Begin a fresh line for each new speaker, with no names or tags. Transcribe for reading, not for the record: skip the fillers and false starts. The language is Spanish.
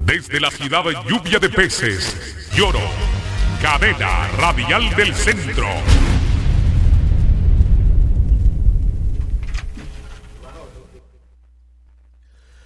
Desde la ciudad lluvia de peces, Lloro, cadena radial del centro.